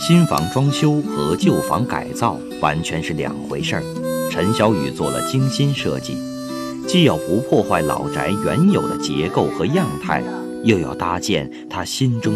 新房装修和旧房改造完全是两回事儿。陈小雨做了精心设计，既要不破坏老宅原有的结构和样态，又要搭建他心中